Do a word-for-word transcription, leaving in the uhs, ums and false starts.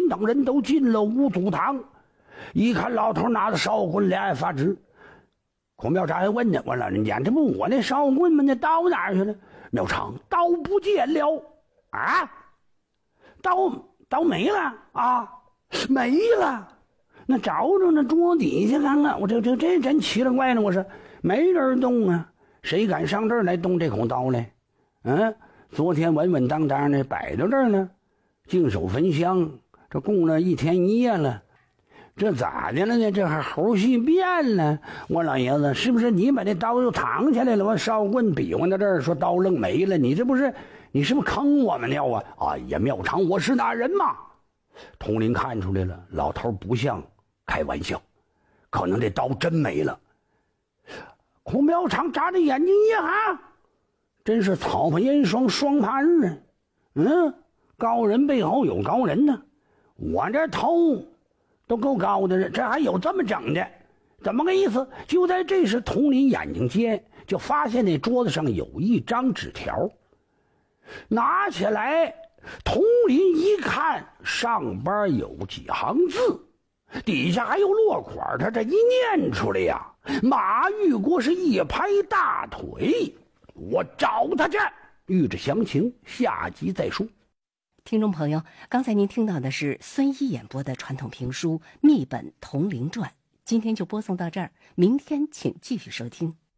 等人都进了五祖堂，一看老头拿着烧棍，两眼发直。孔庙长还问呢：“我老人家，这不我那烧棍吗？那刀哪儿去了？”庙长：“刀不见了啊！刀刀没了啊，没了。那找着那桌底下看看，我这这这真奇了怪了。我说没人动啊，谁敢上这儿来动这口刀来？嗯，昨天稳稳当当的摆到这儿呢，净手焚香，这供了一天一夜了。”这咋的了呢？这还猴戏变了！我老爷子，是不是你把这刀又藏起来了？我烧棍比划到这儿，说刀愣没了，你这不是你是不是坑我们了啊？哎呀，庙长，我是那人嘛！统领看出来了，老头不像开玩笑，可能这刀真没了。孔庙长眨着眼睛一哈，真是草怕烟霜霜怕日啊！嗯，高人背后有高人呢，我这头都够高的了，这还有这么整的？怎么个意思？就在这时，统领眼睛间就发现那桌子上有一张纸条，拿起来，统领一看，上边有几行字，底下还有落款，他这一念出来呀，马玉国是一拍大腿，我找他去。欲知详情，下集再说。 听众朋友，刚才您听到的是孙一演播的传统评书《密本统领传》，今天就播送到这儿，明天请继续收听。